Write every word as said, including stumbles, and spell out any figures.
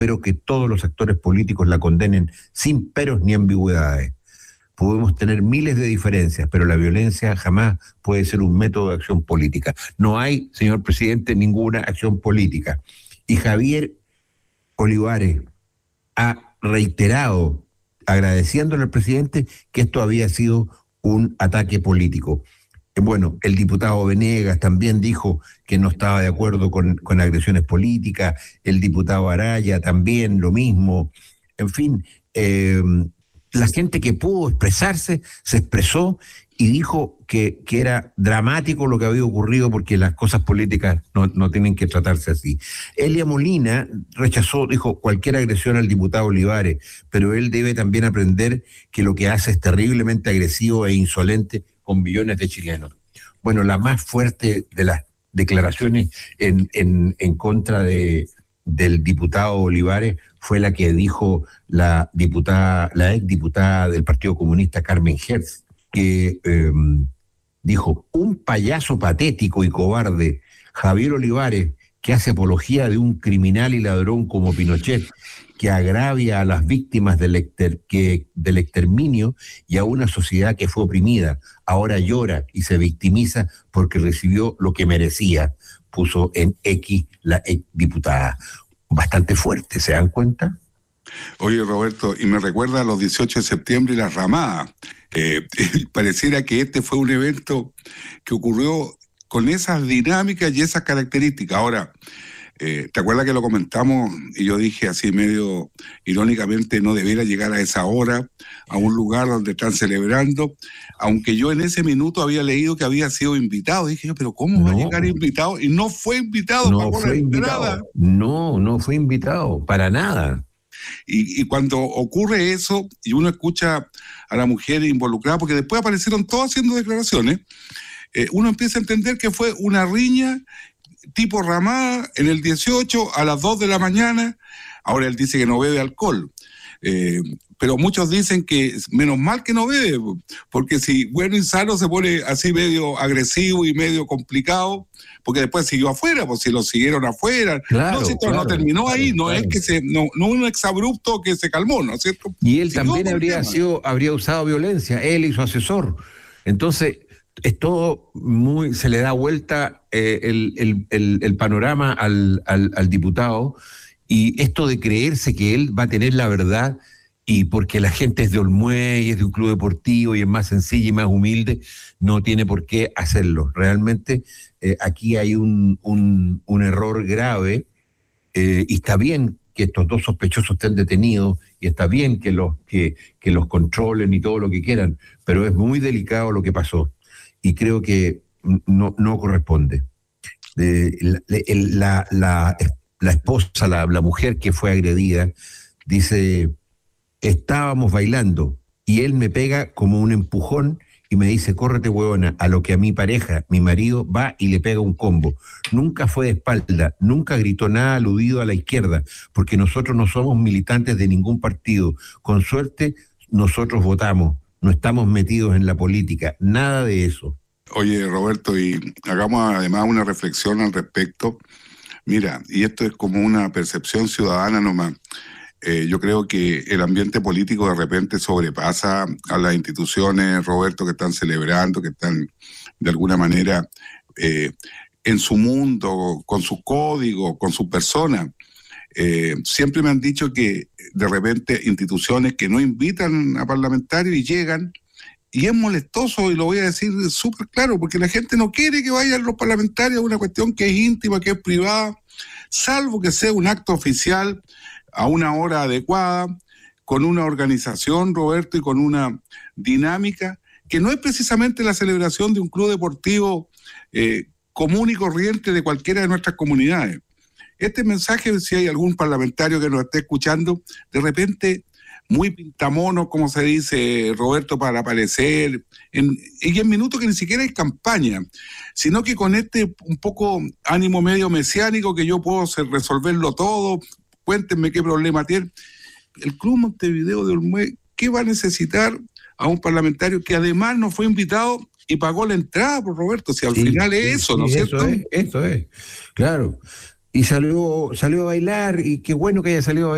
espero que todos los actores políticos la condenen sin peros ni ambigüedades. Podemos tener miles de diferencias, pero la violencia jamás puede ser un método de acción política. No hay, señor presidente, ninguna acción política. Y Javier Olivares ha reiterado, agradeciéndole al presidente, que esto había sido un ataque político. Bueno, el diputado Venegas también dijo que no estaba de acuerdo con, con agresiones políticas, el diputado Araya también lo mismo. En fin, eh, la gente que pudo expresarse, se expresó y dijo que, que era dramático lo que había ocurrido porque las cosas políticas no, no tienen que tratarse así. Elia Molina rechazó, dijo, cualquier agresión al diputado Olivares, pero él debe también aprender que lo que hace es terriblemente agresivo e insolente con millones de chilenos. Bueno, la más fuerte de las declaraciones en, en, en contra de, del diputado Olivares fue la que dijo la diputada, la ex diputada del Partido Comunista Carmen Hertz, que eh, dijo, un payaso patético y cobarde, Javier Olivares, que hace apología de un criminal y ladrón como Pinochet, que agravia a las víctimas del, exter, que, del exterminio y a una sociedad que fue oprimida, ahora llora y se victimiza porque recibió lo que merecía, puso en X la ex diputada. Bastante fuerte, ¿se dan cuenta? Oye, Roberto, y me recuerda a los dieciocho de septiembre y las ramadas. Eh, pareciera que este fue un evento que ocurrió con esas dinámicas y esas características. Ahora, eh, ¿te acuerdas que lo comentamos y yo dije así medio irónicamente no debiera llegar a esa hora a un lugar donde están celebrando? Aunque yo en ese minuto había leído que había sido invitado. Dije yo, pero ¿cómo no va a llegar invitado? Y no fue invitado, no pagó fue la invitado. entrada. No, no fue invitado, para nada. Y, y cuando ocurre eso y uno escucha a la mujer involucrada, porque después aparecieron todos haciendo declaraciones, eh, uno empieza a entender que fue una riña tipo ramada en el dieciocho a las dos de la mañana. Ahora él dice que no bebe alcohol, eh, pero muchos dicen que menos mal que no bebe, porque si bueno y sano se pone así medio agresivo y medio complicado, porque después siguió afuera, pues si lo siguieron afuera. Claro, no, si esto claro, no terminó claro, ahí, no claro. es que se, no, no un exabrupto que se calmó, ¿no es cierto? Y él Siguió también con habría el tema. sido, habría usado violencia, él y su asesor. Entonces, es todo muy, se le da vuelta eh, el, el, el, el panorama al, al, al diputado, y esto de creerse que él va a tener la verdad, y porque la gente es de Olmué y es de un club deportivo y es más sencilla y más humilde, no tiene por qué hacerlo. Realmente eh, aquí hay un, un, un error grave, eh, y está bien que estos dos sospechosos estén detenidos y está bien que los, que, que los controlen y todo lo que quieran, pero es muy delicado lo que pasó y creo que no, no corresponde. Eh, la, la, la, la esposa, la, la mujer que fue agredida, dice, estábamos bailando y él me pega como un empujón y me dice, córrete huevona, a lo que a mi pareja, mi marido, va y le pega un combo. Nunca fue de espalda, nunca gritó nada aludido a la izquierda, porque nosotros no somos militantes de ningún partido. Con suerte, nosotros votamos, no estamos metidos en la política, nada de eso. Oye, Roberto, y hagamos además una reflexión al respecto. Mira, y esto es como una percepción ciudadana nomás. Eh, yo creo que el ambiente político de repente sobrepasa a las instituciones, Roberto, que están celebrando, que están de alguna manera eh, en su mundo, con sus códigos, con sus personas. Eh, siempre me han dicho que de repente instituciones que no invitan a parlamentarios y llegan, y es molestoso, y lo voy a decir súper claro, porque la gente no quiere que vayan los parlamentarios a una cuestión que es íntima, que es privada, salvo que sea un acto oficial a una hora adecuada, con una organización, Roberto, y con una dinámica, que no es precisamente la celebración de un club deportivo eh, común y corriente de cualquiera de nuestras comunidades. Este mensaje, si hay algún parlamentario que nos esté escuchando, de repente muy pintamono, como se dice, Roberto, para aparecer, en, y en minutos que ni siquiera hay campaña, sino que con este un poco ánimo medio mesiánico, que yo puedo ser, resolverlo todo, cuéntenme qué problema tiene. El Club Montevideo de Olmué, ¿qué va a necesitar a un parlamentario que además no fue invitado y pagó la entrada, por Roberto? Si al sí, final es sí, eso, sí, ¿no es eso cierto? Es, eso es, claro. Y salió, salió a bailar, y qué bueno que haya salido a bailar.